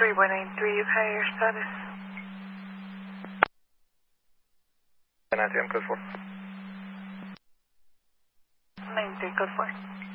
3193, you've had your status. 9 code 4. 93, code 4.